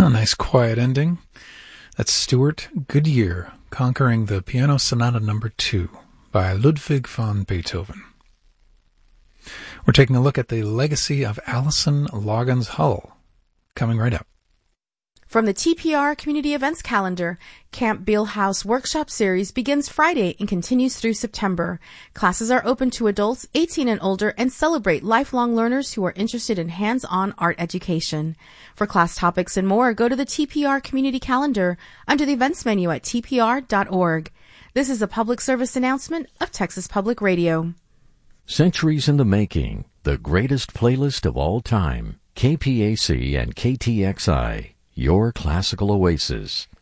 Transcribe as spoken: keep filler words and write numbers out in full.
A nice quiet ending. That's Stuart Goodyear conquering the Piano Sonata Number two by Ludwig van Beethoven. We're taking a look at the legacy of Alison Loggins Hull, coming right up. From the T P R Community Events Calendar, Camp Beale House Workshop Series begins Friday and continues through September. Classes are open to adults eighteen and older and celebrate lifelong learners who are interested in hands-on art education. For class topics and more, go to the T P R Community Calendar under the events menu at T P R dot org. This is a public service announcement of Texas Public Radio. Centuries in the Making, the greatest playlist of all time. K P A C and K T X I. Your classical oasis.